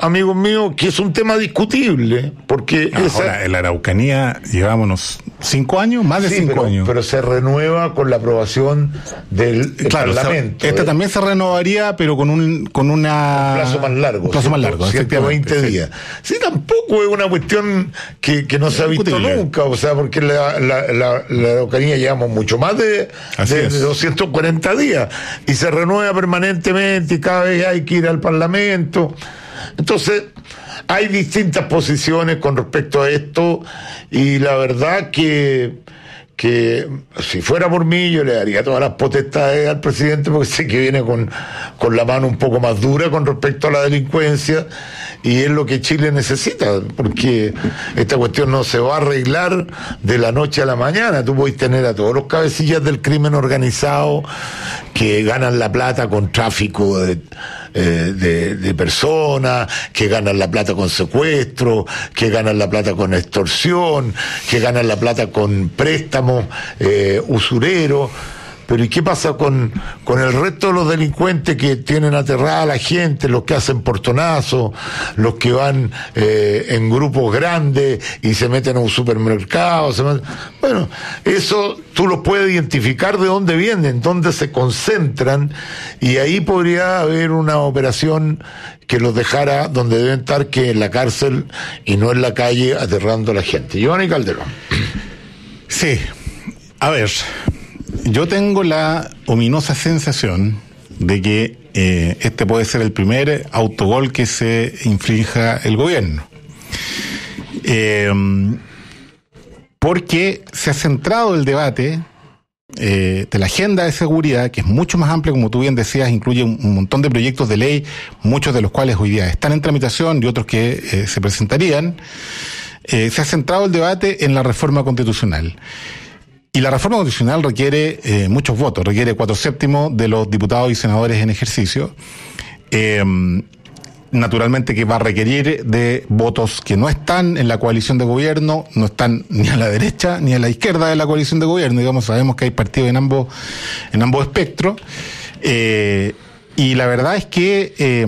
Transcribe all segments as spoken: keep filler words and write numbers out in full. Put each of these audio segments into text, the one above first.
amigos míos, que es un tema discutible, porque Ahora, esa... en la Araucanía llevámonos cinco años, más de sí, cinco pero, años. pero se renueva con la aprobación del claro, Parlamento. Se, este ¿eh? también se renovaría, pero con un con una... un plazo más largo. Un plazo más largo, ciento veinte sí. días. Sí, tampoco es una cuestión que, que no se ha visto discutible. nunca, o sea, porque la, la, la, la Araucanía llevamos mucho más de, de, de doscientos cuarenta días, y se renueva permanentemente, y cada vez hay que ir al Parlamento. Entonces, hay distintas posiciones con respecto a esto, y la verdad que, que si fuera por mí, yo le daría todas las potestades al presidente, porque sé que viene con, con la mano un poco más dura con respecto a la delincuencia, y es lo que Chile necesita, porque esta cuestión no se va a arreglar de la noche a la mañana. Tú puedes tener a todos los cabecillas del crimen organizado que ganan la plata con tráfico de Eh, de, de personas, que ganan la plata con secuestro, que ganan la plata con extorsión, que ganan la plata con préstamos eh, usureros. Pero ¿y qué pasa con, con el resto de los delincuentes que tienen aterrada a la gente, los que hacen portonazos, los que van eh, en grupos grandes y se meten a un supermercado? Se meten... Bueno, eso tú los puedes identificar de dónde vienen, dónde se concentran, y ahí podría haber una operación que los dejara donde deben estar, que en la cárcel y no en la calle aterrando a la gente. Giovanni Calderón. Sí, a ver... Yo tengo la ominosa sensación de que eh, este puede ser el primer autogol que se inflija el gobierno. Eh, porque se ha centrado el debate eh, de la agenda de seguridad, que es mucho más amplia, como tú bien decías, incluye un, un montón de proyectos de ley, muchos de los cuales hoy día están en tramitación y otros que eh, se presentarían. Eh, se ha centrado el debate en la reforma constitucional. Y la reforma constitucional requiere eh, muchos votos, requiere cuatro séptimos de los diputados y senadores en ejercicio. Eh, naturalmente que va a requerir de votos que no están en la coalición de gobierno, no están ni a la derecha ni a la izquierda de la coalición de gobierno. Digamos, sabemos que hay partidos en ambos, en ambos espectros. Eh, y la verdad es que, eh,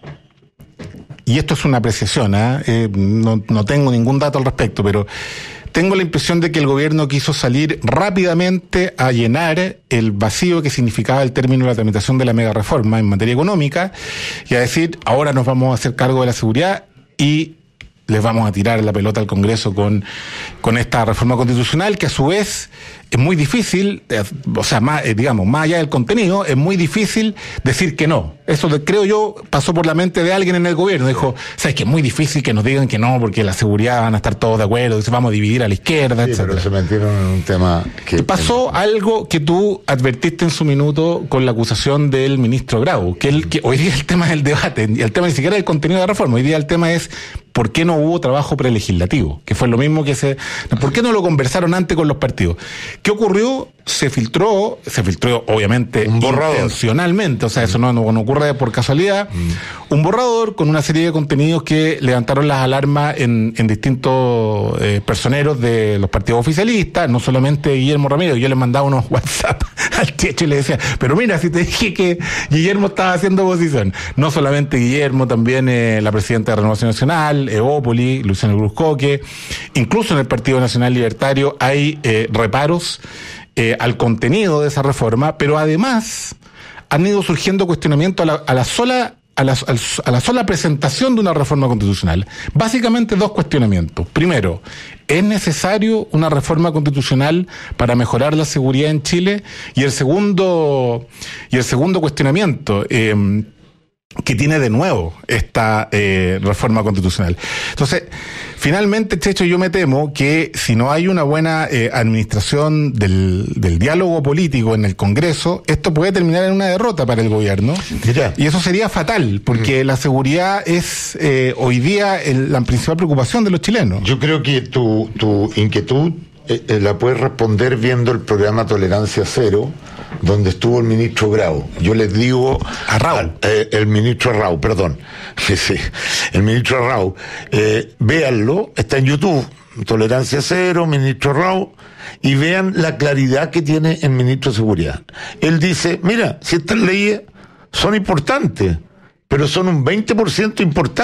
y esto es una apreciación, ¿eh? Eh, no, no tengo ningún dato al respecto, pero tengo la impresión de que el gobierno quiso salir rápidamente a llenar el vacío que significaba el término de la tramitación de la mega reforma en materia económica, y a decir, ahora nos vamos a hacer cargo de la seguridad y les vamos a tirar la pelota al Congreso con, con esta reforma constitucional, que a su vez es muy difícil, eh, o sea, más, eh, digamos, más allá del contenido, es muy difícil decir que no. Eso de, creo yo pasó por la mente de alguien en el gobierno. Dijo, sabes que es muy difícil que nos digan que no, porque la seguridad van a estar todos de acuerdo, entonces vamos a dividir a la izquierda, sí, etcétera. Pero se metieron en un tema que... Pasó en... algo que tú advertiste en su minuto con la acusación del ministro Grau, que, el, que hoy día el tema del debate, y el tema ni siquiera del contenido de la reforma, hoy día el tema es ¿por qué no hubo trabajo prelegislativo? Que fue lo mismo que se... ¿Por qué no lo conversaron antes con los partidos? ¿Qué ocurrió? Se filtró, se filtró obviamente un borrador. Intencionalmente, o sea, eso no, no, no ocurre por casualidad, mm. un borrador con una serie de contenidos que levantaron las alarmas en, en distintos eh, personeros de los partidos oficialistas, no solamente Guillermo Ramírez. Yo le mandaba unos WhatsApp al Checho y le decía, pero mira, si te dije que Guillermo estaba haciendo oposición. No solamente Guillermo, también eh, la presidenta de Renovación Nacional, Eópoli, Luciano Bruscoque, incluso en el Partido Nacional Libertario hay eh, reparos eh, al contenido de esa reforma, pero además han ido surgiendo cuestionamientos a la, a la sola a la, a la sola presentación de una reforma constitucional. Básicamente dos cuestionamientos. Primero, ¿es necesario una reforma constitucional para mejorar la seguridad en Chile? Y el segundo, y el segundo cuestionamiento, eh, que tiene de nuevo esta eh, reforma constitucional. Entonces, finalmente, Checho, yo me temo que si no hay una buena eh, administración del, del diálogo político en el Congreso, esto puede terminar en una derrota para el gobierno. Mira. Y eso sería fatal, porque mm. la seguridad es eh, hoy día el, la principal preocupación de los chilenos. Yo creo que tu, tu inquietud eh, eh, la puedes responder viendo el programa Tolerancia Cero, donde estuvo el ministro Grau. Yo les digo... Arrau. Eh, el ministro Arrau, perdón. Sí, el ministro Arrau. Eh, véanlo, está en YouTube. Tolerancia Cero, ministro Arrau, y vean la claridad que tiene el ministro de Seguridad. Él dice, mira, si estas leyes son importantes, pero son un veinte por ciento importantes.